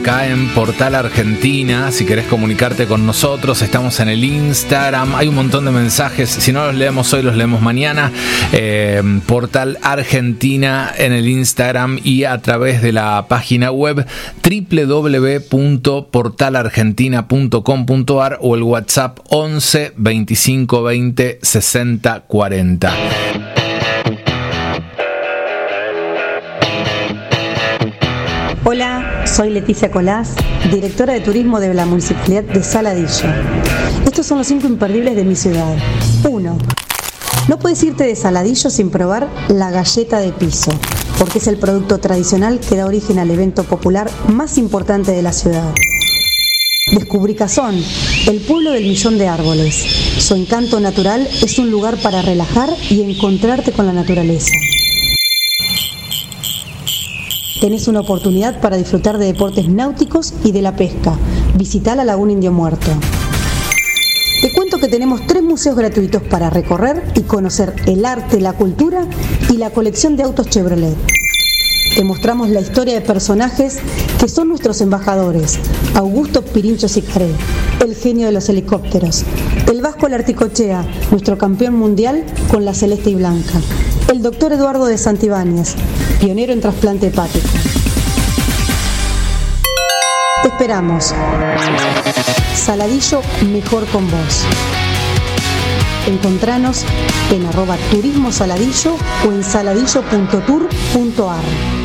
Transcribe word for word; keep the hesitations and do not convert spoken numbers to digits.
Acá en Portal Argentina, si querés comunicarte con nosotros, estamos en el Instagram, hay un montón de mensajes, si no los leemos hoy, los leemos mañana. eh, Portal Argentina en el Instagram y a través de la página web doble u doble u doble u punto portal argentina punto com punto a r o el WhatsApp once veinticinco veinte sesenta cuarenta. Hola, soy Leticia Colás, directora de turismo de la Municipalidad de Saladillo. Estos son los cinco imperdibles de mi ciudad. uno. No puedes irte de Saladillo sin probar la galleta de piso, porque es el producto tradicional que da origen al evento popular más importante de la ciudad. Descubrí Cazón, el pueblo del millón de árboles. Su encanto natural es un lugar para relajar y encontrarte con la naturaleza. Tenés una oportunidad para disfrutar de deportes náuticos y de la pesca. Visitá la Laguna Indio Muerto. Te cuento que tenemos tres museos gratuitos para recorrer y conocer el arte, la cultura y la colección de autos Chevrolet. Te mostramos la historia de personajes que son nuestros embajadores: Augusto Pirincho Sicaré, el genio de los helicópteros; el Vasco Larticochea, nuestro campeón mundial con la celeste y blanca; el doctor Eduardo de Santibáñez, pionero en trasplante hepático. Te esperamos. Saladillo, mejor con vos. Encontranos en arroba turismo saladillo o en saladillo punto tour punto a r.